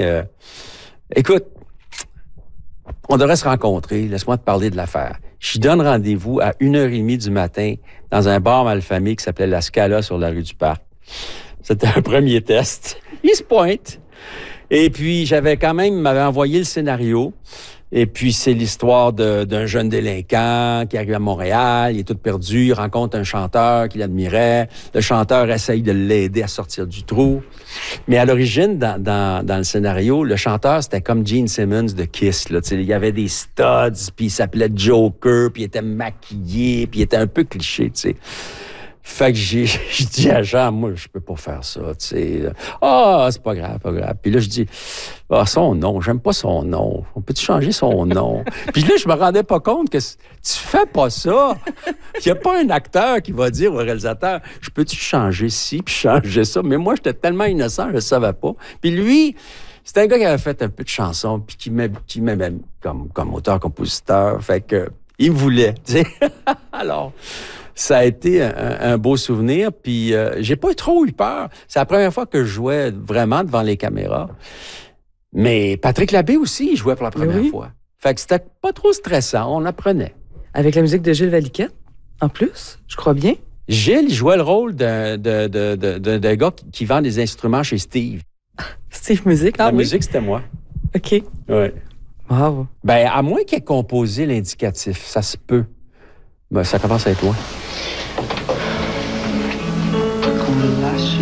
Écoute, on devrait se rencontrer. Laisse-moi te parler de l'affaire. Je donne rendez-vous à 1h30 du matin dans un bar malfamé qui s'appelait La Scala sur la rue du Parc. C'était un premier test. Il se pointe. Et puis, il m'avait envoyé le scénario. Et puis, c'est l'histoire d'un jeune délinquant qui arrive à Montréal, il est tout perdu, il rencontre un chanteur qu'il admirait. Le chanteur essaye de l'aider à sortir du trou. Mais à l'origine, dans le scénario, le chanteur, c'était comme Gene Simmons de Kiss. Là. Il y avait des studs, puis il s'appelait Joker, puis il était maquillé, puis il était un peu cliché, tu sais. Fait que je dis à Jean, moi, je peux pas faire ça, tu sais. Ah, c'est pas grave, pas grave. Puis là, je dis, son nom, j'aime pas son nom. On peut-tu changer son nom? Puis là, je me rendais pas compte que tu fais pas ça. Il y a pas un acteur qui va dire au réalisateur, je peux-tu changer ci, puis changer ça? Mais moi, j'étais tellement innocent, je le savais pas. Puis lui, c'était un gars qui avait fait un peu de chansons, puis qui m'aimait comme auteur-compositeur. Fait que, il me voulait, tu sais. Alors... Ça a été un beau souvenir, puis j'ai pas trop eu peur. C'est la première fois que je jouais vraiment devant les caméras. Mais Patrick Labbé aussi, il jouait pour la première fois. Fait que c'était pas trop stressant, on apprenait. Avec la musique de Gilles Valiquette, en plus, je crois bien. Gilles, il jouait le rôle d'un gars qui vend des instruments chez Steve. Steve Musique, La musique, c'était moi. OK. Ouais. Wow. Ben, à moins qu'il ait composé l'indicatif, ça se peut. Ben, ça commence à être loin.